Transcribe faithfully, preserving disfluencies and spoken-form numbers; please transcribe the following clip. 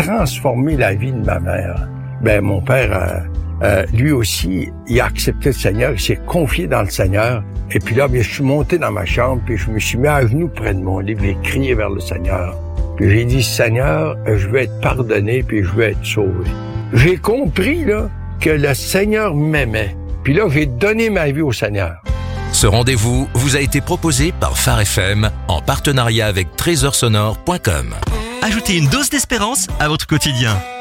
transformé la vie de ma mère. Ben, mon père, euh, euh, lui aussi, il a accepté le Seigneur, il s'est confié dans le Seigneur. Et puis là, bien, je suis monté dans ma chambre, puis je me suis mis à genoux près de mon lit, et crié vers le Seigneur. Puis j'ai dit, Seigneur, je veux être pardonné, puis je veux être sauvé. J'ai compris, là, que le Seigneur m'aimait. Puis là, j'ai donné ma vie au Seigneur. Ce rendez-vous vous a été proposé par Phare F M en partenariat avec trésor sonore point com. Ajoutez une dose d'espérance à votre quotidien.